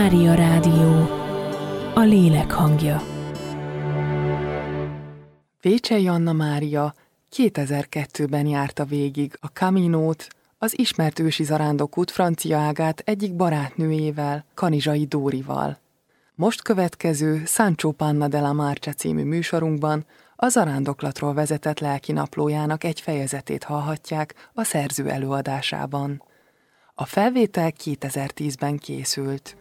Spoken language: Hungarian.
Mária Rádió, a lélek hangja. Vécsey Anna Mária 2002-ben járta végig a Caminót, az ismert ősi zarándokút francia ágát egyik barátnőjével, Kanizsai Dórival. Most következő Sancho Panna della Marcia című műsorunkban a zarándoklatról vezetett lelkinaplójának egy fejezetét hallhatják a szerző előadásában. A felvétel 2010-ben készült.